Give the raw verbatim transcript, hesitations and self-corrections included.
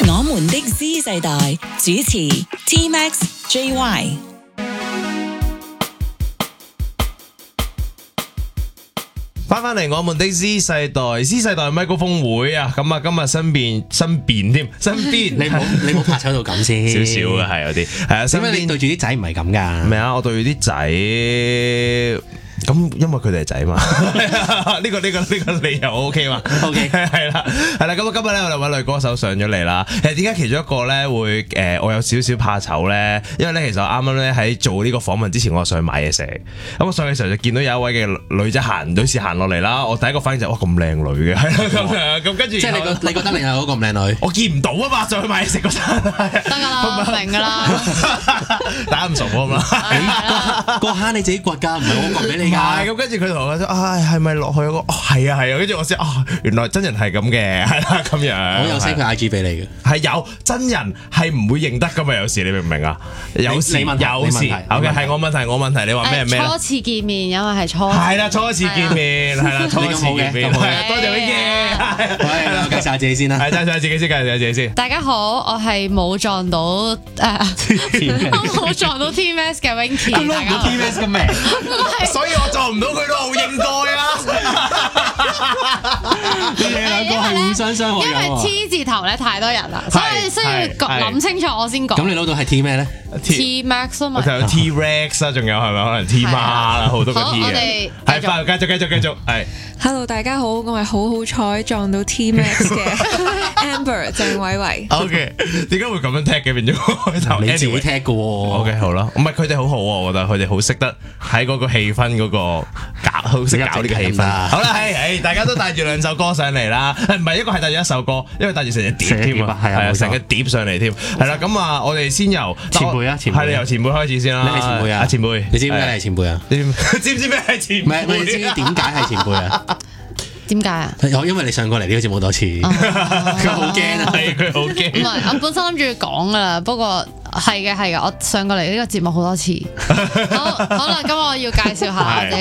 我們的 Z 世代主持 T Max J Y。 翻翻嚟我們的 Z 世代 Z 世代咪高峰會啊，咁啊今日身邊身邊添身邊你冇你冇拍手到咁先， 少少嘅係有啲係啊， 點解你對住啲仔唔係咁㗎？ 咩啊？我對住啲仔。咁因為佢哋係仔嘛，呢個呢個呢個理由 O K 嘛 ？O K 係啦係啦，咁啊今日咧我哋揾女歌手上咗嚟啦。其實點解其中一個咧會誒我有少少怕醜咧？因為咧其實我啱啱咧喺做呢個訪問之前，我上去買嘢食。咁我上去嘅時候就見到有一位嘅女仔行女士行落嚟啦。我第一個反應就哇咁靚女嘅，係啦咁樣咁跟住。即係你覺你覺得你係嗰個咁靚女？ 我見唔到啊嘛，上去買嘢食嗰陣。 得㗎啦，明㗎啦， 大家唔熟啊嘛。 個坑你自己掘㗎，唔係我掘俾你。 係咁，跟住佢同我講，唉，係咪落去嗰個？哦，係啊，係啊，跟住我先，啊，原來真人係咁嘅，係啦，咁樣。 我有 send 佢 I G 俾你嘅， 係有真人係唔會認得噶嘛？有時你明唔明啊？有時有時，OK，係我問題，我問題，你話咩咩？ 初次見面，因為係初係啦，初次見面，係啦，初次見面，多謝你嘅。 係啦，介紹下自己先啦， 係介紹下自己先，介紹下自己先。 大家好，我係冇撞到誒，我冇撞到 T M S 嘅 Winky， 佢攞唔到 T M S 嘅名， 所以我撞唔到佢都好應該啊！ 你哋兩個係互相傷害， 因為 T 字頭咧太多人啦，所以需要諗清楚我先講。 咁你攞到係 T 咩咧 ？T Max 啊嘛， 我有 T Rex 啊，仲有係咪可能 T 媽啦，好多個 T 嘅。係，快繼續繼續繼續係。 Hello， 大家好，我係好好彩撞到 T Max 嘅 Amber 鄭偉維。 OK， 點解會咁樣踢嘅變咗？ 你自己踢嘅喎。 OK， 好啦，唔係佢哋好好啊，我覺得佢哋好識得喺嗰個氣氛嗰個搞，好識搞呢個氣氛。好啦，係係，大家都帶住兩首歌上嚟啦，唔係一個係帶住一首歌，一個帶住成隻碟添啊，係啊，成個碟上嚟添。係啦，咁啊，我哋先由前輩啊，前輩， 係你由前輩開始先啦。 你係前輩啊，前輩，你知唔知你係前輩啊？ 知唔知咩係前輩？ 唔係，你知點解係前輩啊？ 點解啊？ 因為你上過嚟呢個節目多次，佢好驚啊！ 佢好驚。 唔係，我本身諗住講噶啦，不過係嘅係嘅，我上過嚟呢個節目好多次。好，好啦，咁我要介紹下我哋。